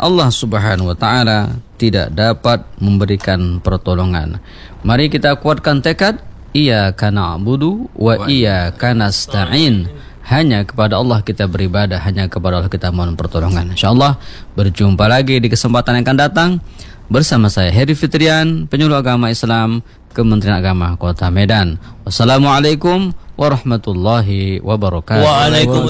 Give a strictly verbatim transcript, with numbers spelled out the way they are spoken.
Allah Subhanahu wa taala tidak dapat memberikan pertolongan. Mari kita kuatkan tekad, iyyaka na'budu wa iyyaka nasta'in. Hanya kepada Allah kita beribadah, hanya kepada Allah kita mohon pertolongan. Insyaallah berjumpa lagi di kesempatan yang akan datang bersama saya Heri Fitrian, penyuluh agama Islam Kementerian Agama Kota Medan. Wassalamualaikum warahmatullahi wabarakatuh. Waalaikumsalam